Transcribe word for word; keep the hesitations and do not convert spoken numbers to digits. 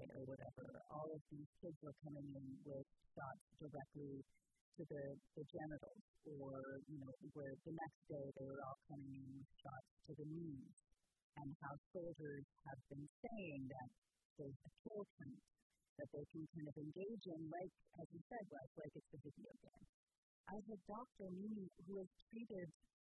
night or whatever, all of these kids were coming in with shots directly to the, the genitals, or, you know, where the next day they were all coming in with shots to the knees, and how soldiers have been saying that there's a kill count that they can kind of engage in, like, as you said, Wes, like it's a video game. As a doctor, me, who has treated